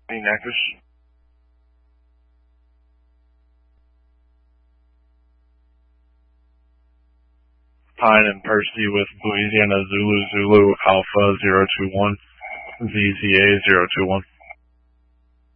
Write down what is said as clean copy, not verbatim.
Indianapolis. Pine and Percy with Louisiana Zulu Zulu Alpha 021, ZZA 021.